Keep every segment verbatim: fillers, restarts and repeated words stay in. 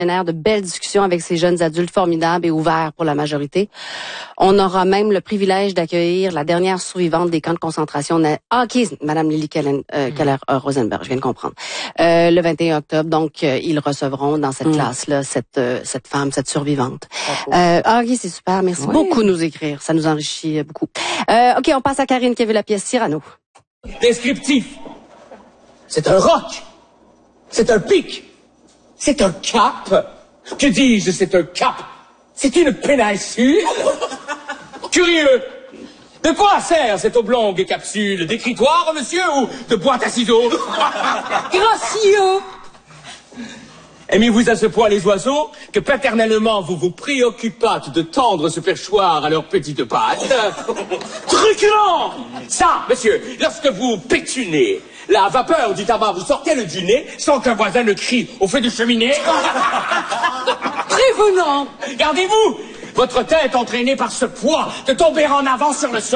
de belles discussions avec ces jeunes adultes formidables et ouverts pour la majorité. On aura même le privilège d'accueillir la dernière survivante des camps de concentration. Ah, ok, Madame Lily Keller, euh, Keller euh, Rosenberg, je viens de comprendre. Euh, le vingt et un octobre, donc euh, ils recevront dans cette mm. classe-là cette euh, cette femme, cette survivante. Euh, ah, ok, c'est super. Merci oui. beaucoup de nous écrire, ça nous enrichit beaucoup. Euh, ok, on passe à Karine qui a vu la pièce Cyrano. Descriptif. C'est un roc. C'est un pic. C'est un cap. Que dis-je, c'est un cap. C'est une péninsule. Curieux. De quoi sert cette oblongue capsule? D'écritoire, monsieur, ou de boîte à ciseaux? Gracieux. Aimez-vous à ce point les oiseaux que paternellement vous vous préoccupâtes de tendre ce perchoir à leurs petites pattes? Truculent! Ça, monsieur, lorsque vous pétunez, la vapeur du tabac vous sortait du nez sans qu'un voisin ne crie au feu de cheminée? Prévenant! Gardez-vous! Votre tête entraînée par ce poids de tomber en avant sur le sol?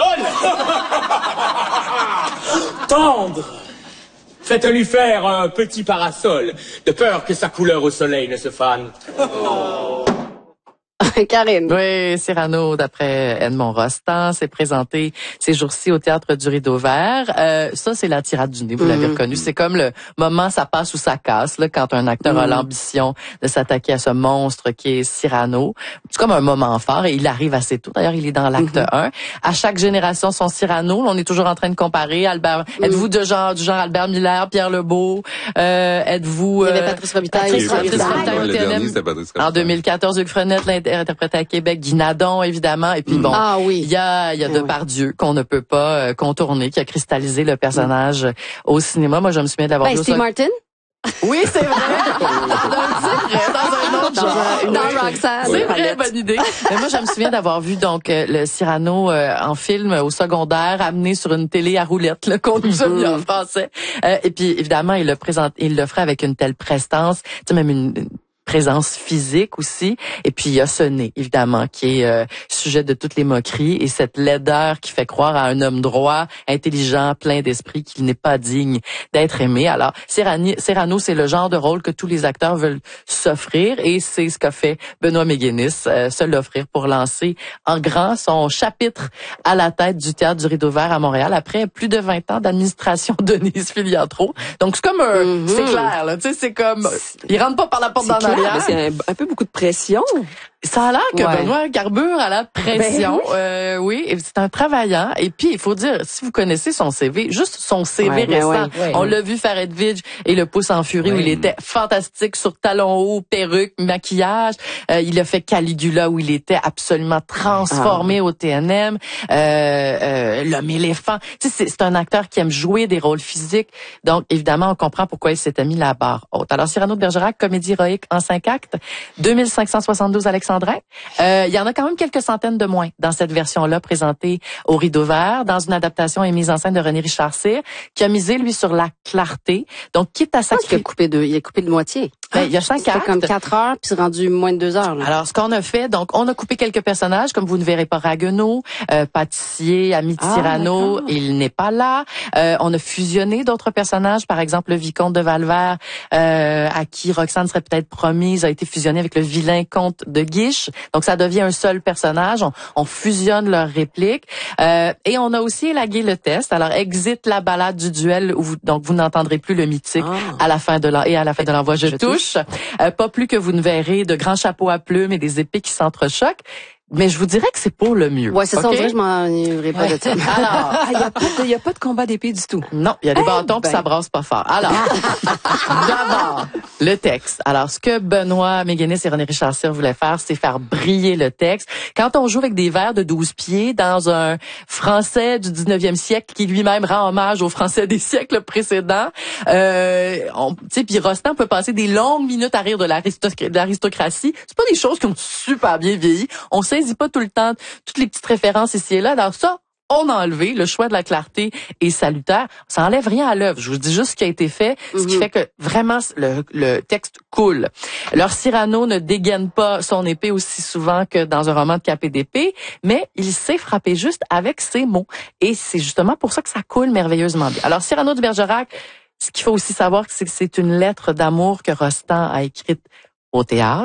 Tendre! Faites-lui faire un petit parasol, de peur que sa couleur au soleil ne se fane. Oh. Karine. Oui, Cyrano, d'après Edmond Rostand, s'est présenté ces jours-ci au Théâtre du Rideau Vert. Euh, ça, c'est la tirade du nez, vous mmh. l'avez reconnu. C'est comme le moment ça passe ou ça casse, là, quand un acteur mmh. a l'ambition de s'attaquer à ce monstre qui est Cyrano. C'est comme un moment fort et il arrive assez tôt. D'ailleurs, il est dans l'acte mmh. un. À chaque génération, son Cyrano. On est toujours en train de comparer. Albert, mmh. êtes-vous de genre, du genre Albert Miller, Pierre Lebeau? Euh, êtes-vous... Euh, il y avait Patrice Robitaille. Patrice Robitaille au T N M. En deux mille quatorze, Hugues Frenette, interprété à Québec, Guy Nadon, évidemment, et puis bon, ah, oui. il y a, il y a Depardieu qu'on ne peut pas euh, contourner, qui a cristallisé le personnage mm. au cinéma. Moi, je me souviens d'avoir ben, vu Steve ça. Martin? Oui, c'est vrai. dans, dans un autre genre. Dans, dans Roxanne. C'est vrai, bonne idée. Mais moi, je me souviens d'avoir vu donc le Cyrano euh, en film au secondaire, amené sur une télé à roulette, là, qu'on nous a mis en français. Euh, et puis, évidemment, il le présente, il le ferait avec une telle prestance, tu sais, même une, une présence physique aussi. Et puis, il y a ce nez, évidemment, qui est euh, sujet de toutes les moqueries et cette laideur qui fait croire à un homme droit, intelligent, plein d'esprit, qu'il n'est pas digne d'être aimé. Alors, Cyrano, Cyrano, c'est le genre de rôle que tous les acteurs veulent s'offrir et c'est ce qu'a fait Benoît Méguénis, euh, se l'offrir pour lancer en grand son chapitre à la tête du Théâtre du Rideau Vert à Montréal après plus de vingt ans d'administration de Denise Filiatro. Donc, c'est comme un... Mm-hmm. C'est clair, là, tu sais, c'est comme... Il rentre pas par la porte d'en arrière. C'est un, un peu beaucoup de pression. Ça a l'air que ouais. Benoît carbure à la pression. Ben oui, euh, oui c'est un travaillant. Et puis, il faut dire, si vous connaissez son C V, juste son C V ouais, récent, ouais, ouais, on ouais. l'a vu faire Edwidge et Le Pouce en furie, ouais. où il était fantastique sur talons hauts, perruque, maquillage. Euh, il a fait Caligula, où il était absolument transformé ah. au T N M. Euh, euh, L'homme éléphant. Tu sais, c'est, c'est un acteur qui aime jouer des rôles physiques. Donc, évidemment, on comprend pourquoi il s'était mis la barre haute. Alors, Cyrano de Bergerac, comédie héroïque en cinq actes, deux mille cinq cent soixante-douze Alexandrin. Euh, il y en a quand même quelques centaines de moins dans cette version-là présentée au Rideau Vert, dans une adaptation et mise en scène de René Richard Cyr, qui a misé, lui, sur la clarté. Donc, quitte à sacrifier... Il a coupé de, il a coupé de moitié. Ben, il y a cinq actes. comme quatre heures, puis c'est rendu moins de deux heures. Là. Alors, ce qu'on a fait, donc, on a coupé quelques personnages, comme vous ne verrez pas Ragueneau, euh, pâtissier, ami de ah, Cyrano, d'accord. il n'est pas là. Euh, on a fusionné d'autres personnages, par exemple, le vicomte de Valvert, euh, à qui Roxane serait peut-être promise, a été fusionné avec le vilain comte de Guiche. Donc, ça devient un seul personnage. On, on fusionne leurs répliques. Euh, et on a aussi élagué le test. Alors, exit la balade du duel, où vous, donc, vous n'entendrez plus le mythique ah. à la fin de l'en, et à la fin de l'envoi Je, je touche. Euh, pas plus que vous ne verrez de grands chapeaux à plumes et des épées qui s'entrechoquent. Mais je vous dirais que c'est pour le mieux. Ouais, c'est okay? ça, on dirait que je m'en irai pas ouais. de ça. Alors, il y a pas de, il y a pas de combat d'épée du tout. Non, il y a des hey, bâtons ben. puis ça brasse pas fort. Alors, d'abord, le texte. Alors, ce que Benoît Méguénis et René Richard Cyr voulaient faire, c'est faire briller le texte. Quand on joue avec des vers de douze pieds dans un français du dix-neuvième siècle qui lui-même rend hommage aux français des siècles précédents, euh, on, tu sais, puis Rostand peut passer des longues minutes à rire de, l'aristoc- de l'aristocratie. C'est pas des choses qui ont super bien vieilli. On saisit pas tout le temps toutes les petites références ici et là. Alors ça, on a enlevé. Le choix de la clarté est salutaire. Ça enlève rien à l'œuvre. Je vous dis juste ce qui a été fait, mm-hmm. ce qui fait que vraiment le, le texte coule. Leur Cyrano ne dégaine pas son épée aussi souvent que dans un roman de capé d'épée, mais il sait frapper juste avec ses mots. Et c'est justement pour ça que ça coule merveilleusement bien. Alors Cyrano de Bergerac, ce qu'il faut aussi savoir, c'est que c'est une lettre d'amour que Rostand a écrite au théâtre.